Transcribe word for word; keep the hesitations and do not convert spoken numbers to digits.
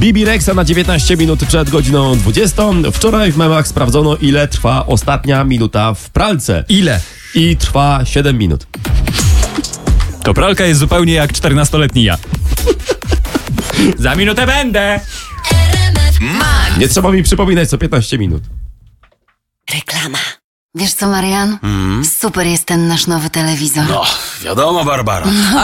Bibi Rexa na dziewiętnaście minut przed godziną dwudziestą. Wczoraj w memach sprawdzono, ile trwa ostatnia minuta w pralce. Ile? I trwa siedem minut. To pralka jest zupełnie jak czternastoletni ja. Za minutę będę! Nie trzeba mi przypominać co piętnaście minut. Reklama. Wiesz co, Marian? Mm. Super jest ten nasz nowy telewizor. No, wiadomo, Barbara.